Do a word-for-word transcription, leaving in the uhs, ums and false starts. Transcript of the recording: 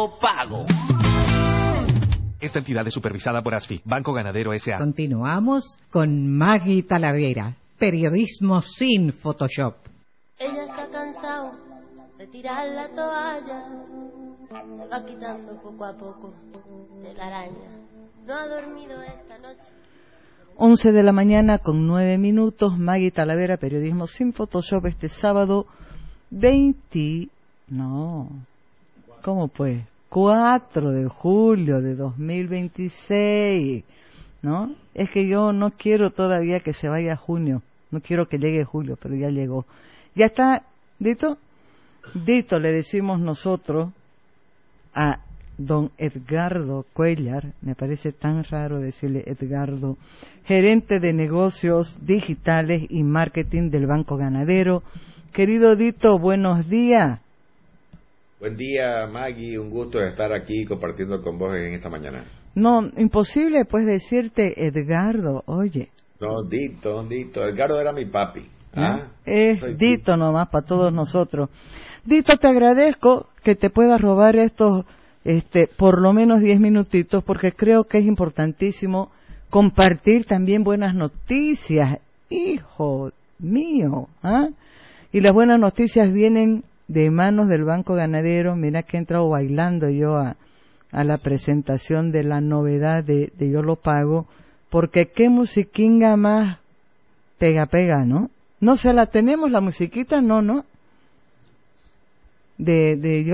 lo pago. Esta entidad es supervisada por ASFI, Banco Ganadero S A Continuamos con Maggie Talavera, periodismo sin Photoshop. Ella se ha cansado de tirar la toalla, se va quitando poco a poco de la araña. No ha dormido esta noche. once de la mañana con nueve minutos, Maggie Talavera, periodismo sin Photoshop, este sábado veinte... No, ¿cómo pues? cuatro de julio de dos mil veintiséis, ¿no? Es que yo no quiero todavía que se vaya junio, no quiero que llegue julio, pero ya llegó. ¿Ya está, Dito? Dito le decimos nosotros a don Edgardo Cuellar, me parece tan raro decirle Edgardo, gerente de negocios digitales y marketing del Banco Ganadero. Querido Dito, buenos días. Buen día, Maggie, un gusto estar aquí compartiendo con vos en esta mañana. No, imposible pues decirte Edgardo, oye. No, Dito, Dito, Edgardo era mi papi. ¿Ah? Es Soy Dito tú. Nomás para todos nosotros. Dito, te agradezco que te puedas robar estos, este, por lo menos diez minutitos, porque creo que es importantísimo compartir también buenas noticias, hijo mío, ¿ah? Y las buenas noticias vienen de manos del Banco Ganadero. Mira que he entrado bailando yo a, a la presentación de la novedad de, de Yo Lo Pago, porque qué musiquinga más pega pega, ¿no? No se la tenemos la musiquita, no, no. De, de Yo